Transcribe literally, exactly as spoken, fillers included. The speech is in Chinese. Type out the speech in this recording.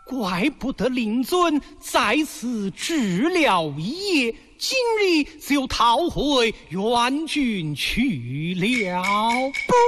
怪不得令尊在此治疗一夜，今日就逃回元军去了。不